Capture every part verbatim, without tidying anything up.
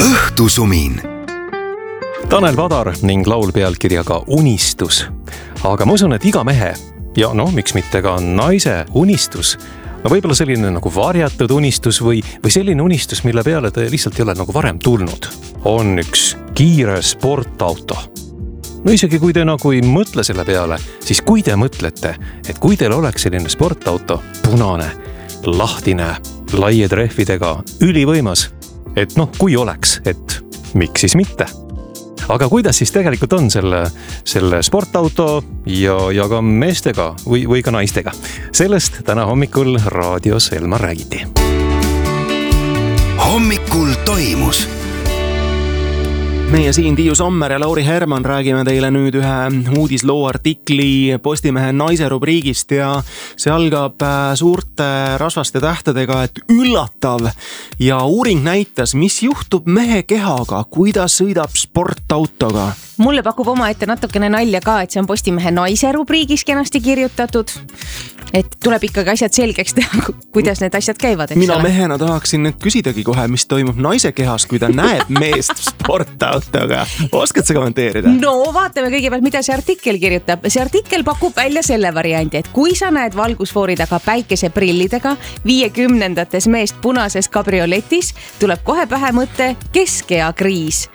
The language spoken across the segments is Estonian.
õhtusumin. Tanel Padar ning laul pealkirjaga Unistus. Aga ma usun, et iga mehe ja noh, miks mitte ka naise unistus, no võib-olla selline nagu varjatud unistus või, või selline unistus, mille peale ta lihtsalt ei ole nagu varem tulnud, on üks kiire sportauto. No isegi kui te nagu ei mõtle selle peale, siis kui te mõtlete, et kui teil oleks selline sportauto, punane, lahtine, laie trehvidega, ülivõimas, et noh, kui oleks, et miks siis mitte? Aga kuidas siis tegelikult on selle, selle sportauto ja, ja ka meestega või, või ka naistega? Sellest täna hommikul raadios Elmar räägiti. Hommikul toimus. Meie siin Tiiu Sommer ja Lauri Herman räägime teile nüüd ühe uudisloo artikli Postimehe naise rubriigist ja see algab suurte rasvaste tähtedega, et üllatav ja uuring näitas, mis juhtub mehe kehaga, kui ta sõidab sportautoga. Mulle pakub oma ette natukene nalja ka, et see on Postimehe naise rubriigis kenasti kirjutatud. Et tuleb ikkagi asjad selgeks teha, kuidas need asjad käivad. Mina mehena tahaksin nüüd küsidagi kohe, mis toimub naise kehas, kui ta näeb meest sportautoga. Oskad sa kommenteerida? No vaatame kõigepealt, mida see artikkel kirjutab. See artikkel pakub välja selle variandi, et kui sa näed valgusfoori taga päikeseprillidega viiekümnendates meest punases kabrioletis, tuleb kohe pähe mõte keskea kriis.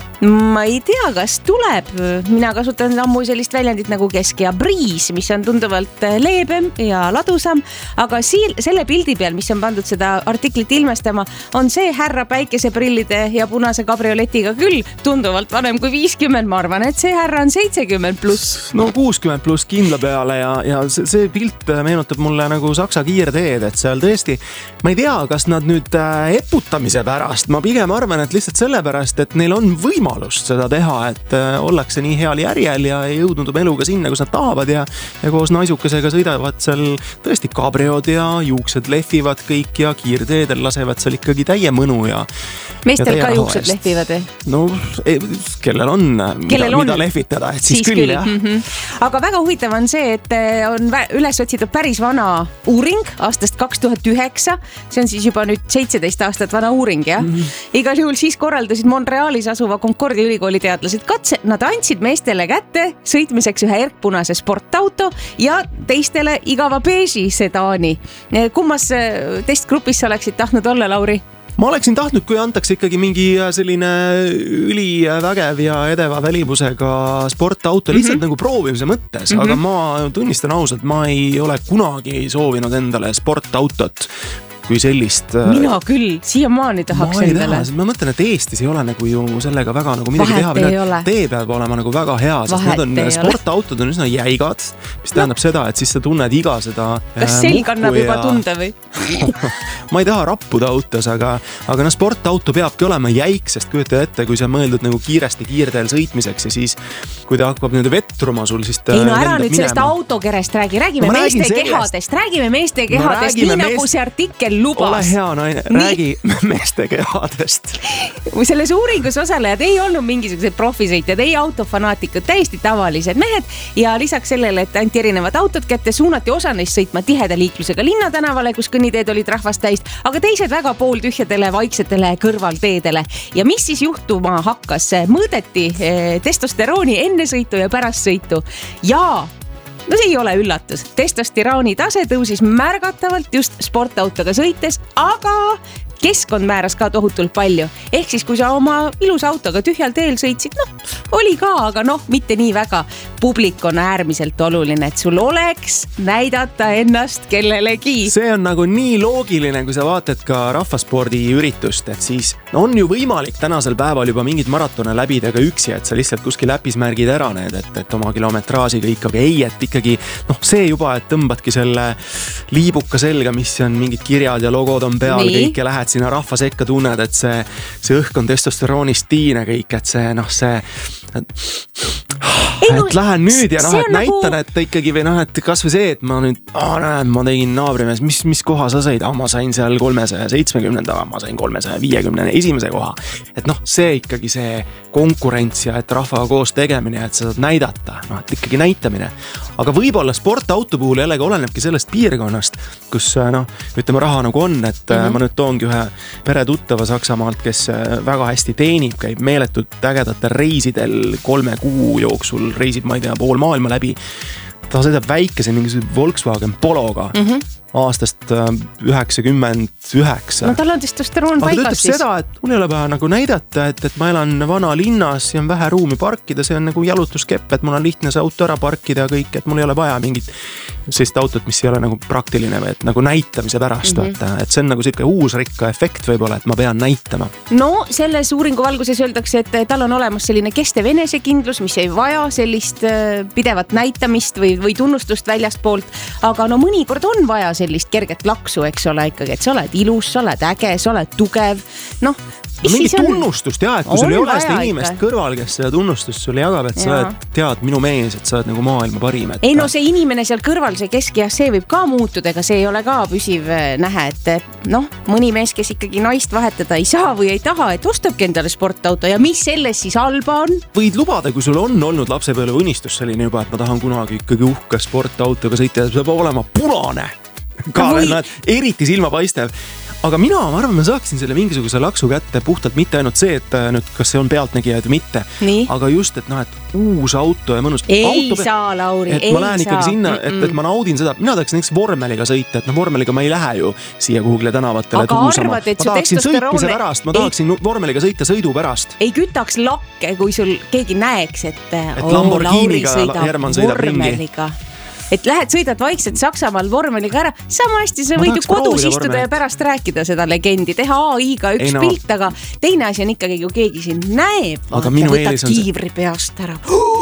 Ma ei tea, kas tuleb. Mina kasutan ammu sellist väljendit nagu keskea briis, mis on tunduvalt leebem ja ladusam, aga siil, selle pildi peal, mis on pandud seda artiklit ilmestama, on see härra päikeseprillide ja punase kabrioletiga küll tunduvalt vanem kui viiskümmend. Ma arvan, et see härra on seitsekümmend pluss. No kuuskümmend pluss kindla peale ja, ja see, see pilt meenutab mulle nagu Saksa kiirteed, et seal tõesti, ma ei tea, kas nad nüüd eputamise pärast, ma pigem arvan, et lihtsalt sellepärast, et neil on võimalust seda teha, et ollakse nii heal järjel ja jõudnud eluga sinna, kus nad tahavad ja, ja koos naisukesega sõidavad seal tõesti kabriod ja juuksed lehvivad kõik ja kiirteedel lasevad seal ikkagi täie mõnu ja meestel ja ka juuksed lehvivad või? No, kellel on, kellel mida, on? mida lehvitada, et siis, siis küll, küll jah. Mm-hmm. Aga väga huvitav on see, et on üles otsitud päris vana uuring aastast kaks tuhat üheksa, see on siis juba nüüd seitseteist aastat vana uuring, jah? Mm-hmm. Igal juhul siis korraldasid Montrealis asuva Concordi ülikooli teadlased katse, nad andsid meestele kätte sõitmiseks ühe erkpunase sportauto ja teistele igava beeži sedaani. Kummas testgrupis sa oleksid tahtnud olla, Lauri? Ma oleksin tahtnud, kui antakse ikkagi mingi selline ülivägev ja edeva välibusega sportauto lihtsalt mm-hmm. nagu proovimise mõttes, mm-hmm. aga ma tunnistan ausalt, ma ei ole kunagi soovinud endale sportautot kui sellist. Mina küll, siiamaani tahaks ma endale. Taha, ma mõtlen, et Eestis ei ole nagu ju sellega väga nagu midagi Vahet teha. Tee peab olema nagu väga hea, sest need on, sportautod on üsna jäigad, mis tähendab no. seda, et siis sa tunned iga seda kas selg annab ja... juba tunda või? Ma ei taha rappuda autos, aga, aga no sportauto peabki olema jäik, sest kujuta ette, kui see on mõeldud nagu kiiresti kiirteel sõitmiseks ja siis, kui ta hakkab nüüd vetruma sul, siis ta ei no ära nüüd sellest autokerest räägi, räägime no, meeste kehadest, räägime meeste kehadest, no, nii nagu meest... see artikkel lubas. Ole hea naine, räägi meeste kehadest. Selles uuringus osalejad ei olnud mingisugused profisõitjad, ei autofanaatikud, täiesti tavalised mehed ja lisaks sellele, et anti erinevad autod kätte, suunati osa neist sõitma tiheda liiklusega linnatänavale, kus kõnniteed olid rahvast täis, aga teised väga pooltühjadele, vaiksetele kõrvalteedele. Ja mis siis juhtuma hakkas? Mõõdeti testosterooni enne sõitu ja pärast sõitu ja no see ei ole üllatus. Testosterooni tase tõusis märgatavalt just sportautoga sõites, aga keskkond määras ka tohutult palju. Ehk siis, kui sa oma ilus autoga tühjal teel sõitsid, noh, oli ka, aga noh, mitte nii väga. Publik on äärmiselt oluline, et sul oleks näidata ennast kellelegi. See on nagu nii loogiline, kui sa vaatad ka rahvaspordi üritust, et siis no on ju võimalik tänasel päeval juba mingid maratone läbida ka üksi, et sa lihtsalt kuskil äpis märgid ära need, et, et oma kilometraažiga ikkagi ei, et ikkagi noh, see juba, et tõmbadki selle liibuka selga, mis on mingid kirjad ja logod on peal, nii. Kõik ja lähed sinna rahva sekka, tunned, et see, see õhk on testosteroonist tiine kõik, et see noh, see no, et lähen nüüd ja noh, et näitan nagu..., et ikkagi või noh, et kas või see, et ma nüüd, aa näed, ma tegin naabrimees, mis, mis koha sa sõid, ah, ma sain seal kolmesaja seitsmekümnenda, ma sain kolmesaja viiekümne esimese koha. Et noh, see ikkagi see konkurents ja et rahvaga koos tegemine, et sa saad näidata, noh, et ikkagi näitamine. Aga võib-olla sportauto puhul jällegi olenebki sellest piirkonnast, kus noh, ütleme raha nagu on, et mm-hmm. ma nüüd toongi ühe pere tuttava Saksamaalt, kes väga hästi teenib, käib meeletud ägedatel reisidel kolme kuu jooksul, reisib, ma ei tea, pool maailma läbi. Ta sõidab väikese mingisuguse Volkswagen Pologa mm-hmm. aastast üheksakümmend üheksa. No tal on testosteroon paigas siis. Aga ta ütleb seda, et mul ei ole vaja nagu näidata, et, et ma elan vana linnas ja on vähe ruumi parkida, see on nagu jalutuskepp, et mul on lihtne see auto ära parkida ja kõik, et mul ei ole vaja mingit sellist autot, mis ei ole nagu praktiline või et nagu näitamise pärast mm, -hmm. et see on nagu siuke uus rikka efekt võib-olla, et ma pean näitama. No selles uuringu valguses öeldakse, et tal on olemas selline kestev enesekindlus, mis ei vaja sellist pidevat näitamist või, või tunnustust väljastpoolt, aga no mõnikord on vaja sellist kerget laksu, eks ole ikkagi, et sa oled ilus, sa oled äge, sa oled tugev, noh. No mingi tunnustust jah, et kui sul ei ole seda inimest ikka kõrval, kes seda tunnustust sulle jagab, et sa oled, tead minu mees, et sa oled nagu maailma parim. Et... ei no see inimene seal kõrval, see keskjah, see võib ka muutuda, ega see ei ole ka püsiv nähe, et noh, mõni mees, kes ikkagi naist vahetada ei saa või ei taha, et ostabki endale sportauto ja mis selles siis halba on? Võid lubada, kui sul on olnud lapsepõlve unistus selline juba, et ma tahan kunagi ikkagi uhke sportautoga sõita, see peab olema punane ka või... veel, eriti silmapaistev. Aga mina, ma arvan, ma saaksin selle mingisuguse laksu kätte puhtalt mitte ainult see, et nüüd kas see on pealtnägija või mitte, nii? Aga just, et noh, et uus auto ja mõnus. Ei auto saa, Lauri, et ei ma lähen saa. ikkagi sinna, et, et ma naudin seda. Mina tahaks näiteks vormeliga sõita, et no vormeliga ma ei lähe ju siia kuhugile tänavatele. Aga arvad, et su testosteroon... pärast, ma tahaksin ei... vormeliga sõita sõidu pärast. Ei kütaks lakke, kui sul keegi näeks, et, et oh, Lamborghiniga Herman sõidab ringi. Et lähed, sõidad vaikselt Saksamaal vormeliga ära, sama hästi sa võid ju kodus istuda ja pärast rääkida seda legendi, teha A I-ga üks no. pilt, aga teine asi on ikkagi, kui keegi siin näeb, vaata, võtad kiivri peast ära.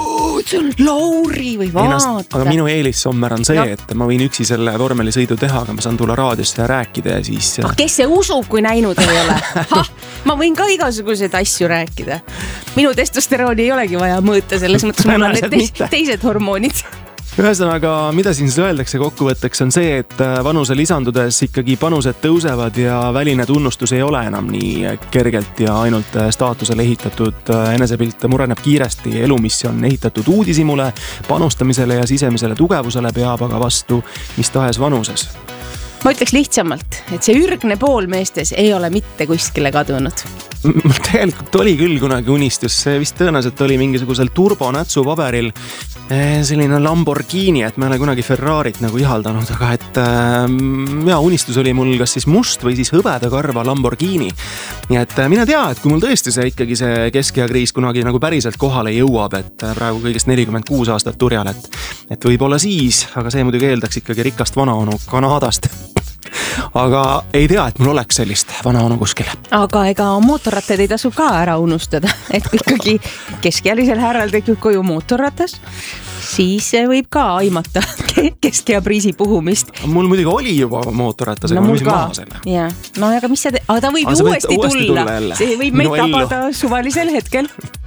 See on Lauri või vaata. Aga minu eelis sommer on see, no. et ma võin üksi selle vormelisõidu teha, aga ma saan tulla raadiosse ja rääkida ja siis... Ah, kes see usub, kui näinud ei ole? Ha, ma võin ka igasuguseid asju rääkida. Minu testosterooni ei olegi vaja mõõta, selles mõttes mul on need teis, teised hormoonid. Ühesõnaga, mida siin siis öeldakse kokkuvõtteks on see, et vanuse lisandudes ikkagi panused tõusevad ja väline tunnustus ei ole enam nii kergelt ja ainult staatusele ehitatud enesepilt mureneb kiiresti. Elu, mis on ehitatud uudishimule, panustamisele ja sisemisele tugevusele peab aga vastu mis tahes vanuses. Ma ütleks lihtsamalt, et see ürgne pool meestes ei ole mitte kuskile kadunud. Tegelikult oli küll kunagi unistus, see vist tõenäoliselt oli mingisugusel turbonätsu paberil selline Lamborghini, et ma ei ole kunagi Ferrarit nagu ihaldanud, aga et ja, unistus oli mul kas siis must või siis hõbedakarva Lamborghini. Nii et mina tea, et kui mul tõesti see ikkagi see keskeakriis kunagi nagu päriselt kohale jõuab, et praegu kõigest nelikümmend kuus aastat turjal, et, et võib-olla siis, aga see muidugi eeldaks ikkagi rikast vanaonu Kanadast. Aga ei tea, et mul oleks sellist vanaonu kuskil. Aga ega mootorrattad ei tasu ka ära unustada, et ikkagi keskealisel härral tekib koju mootorratas, siis võib ka aimata keskea priisi puhumist. Mul muidugi oli juba mootorratas, aga no, ma müüsin maha selle. Yeah. No aga mis sa te... aga ta võib aga uuesti, uuesti tulla. tulla see võib meid tabada suvalisel hetkel.